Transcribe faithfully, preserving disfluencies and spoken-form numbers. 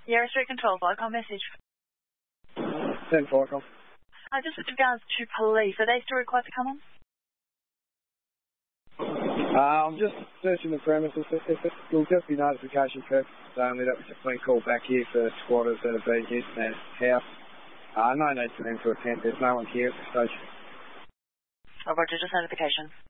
Yeah, Street Control, Vicom message. ten Vicom. Uh, just with regards to police, are they still required to come on? Uh, I'm just searching the premises. If it will just be notification purposes only that we've been called back here for squatters that have been using that house. Uh, no need for them to attend. There's no one here at the station. Oh, Roger, just notification.